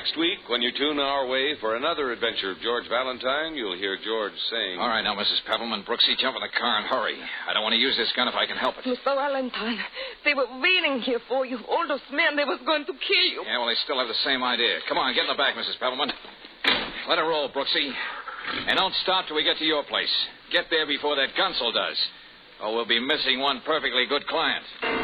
Next week, when you tune our way for another adventure of George Valentine, you'll hear George saying... All right, now, Mrs. Pebbleman, Brooksy, jump in the car and hurry. I don't want to use this gun if I can help it. Mr. Valentine, they were waiting here for you. All those men, they was going to kill you. Yeah, well, they still have the same idea. Come on, get in the back, Mrs. Pebbleman. Let her roll, Brooksy. And don't stop till we get to your place. Get there before that gunsel does. Or we'll be missing one perfectly good client.